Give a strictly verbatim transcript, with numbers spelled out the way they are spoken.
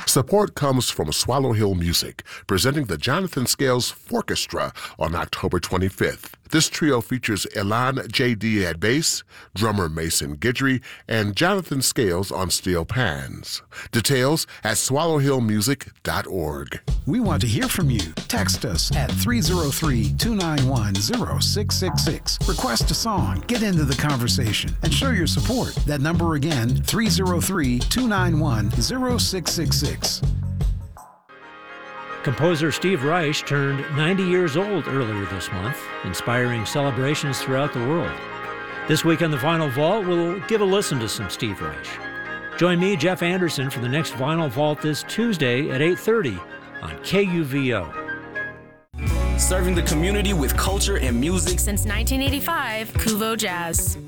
Support comes from Swallow Hill Music, presenting the Jonathan Scales Forchestra on October twenty-fifth. This trio features Elan J D at bass, drummer Mason Guidry, and Jonathan Scales on steel pans. Details at swallow hill music dot org. We want to hear from you. Text us at three oh three, two nine one, oh six six six. Request a song, get into the conversation, and show your support. That number again, three oh three, two nine one, oh six six six. Composer Steve Reich turned ninety years old earlier this month, inspiring celebrations throughout the world. This week on the Vinyl Vault, we'll give a listen to some Steve Reich. Join me, Jeff Anderson, for the next Vinyl Vault this Tuesday at eight thirty on K U V O. Serving the community with culture and music since nineteen eighty-five, Kuvo Jazz.